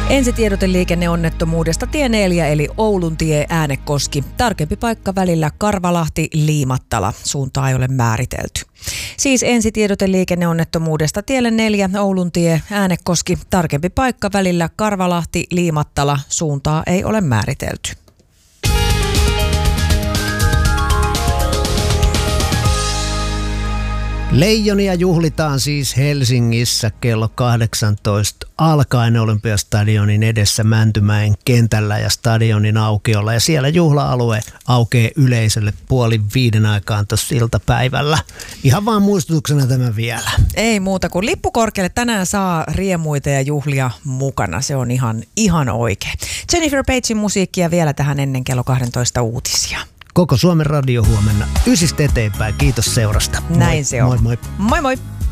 Ensitiedote liikenneonnettomuudesta tie 4 eli Ouluntie Äänekoski. Tarkempi paikka välillä Karvalahti-Liimattala. Suuntaa ei ole määritelty. Siis ensitiedote liikenneonnettomuudesta tielle 4 Ouluntie Äänekoski. Tarkempi paikka välillä Karvalahti-Liimattala. Suuntaa ei ole määritelty. Leijonia juhlitaan siis Helsingissä kello 18 alkaen Olympiastadionin edessä Mäntymäen kentällä ja stadionin aukiolla. Ja siellä juhla-alue aukeaa yleisölle 4:30 aikaan tuossa iltapäivällä. Ihan vaan muistutuksena tämä vielä. Ei muuta kuin lippu korkealle. Tänään saa riemuita ja juhlia mukana. Se on ihan oikein. Jennifer Pagein musiikkia vielä tähän ennen kello 12 uutisia. Koko Suomen radio huomenna 9 eteenpäin. Kiitos seurasta. Näin se on. Moi moi. Moi moi.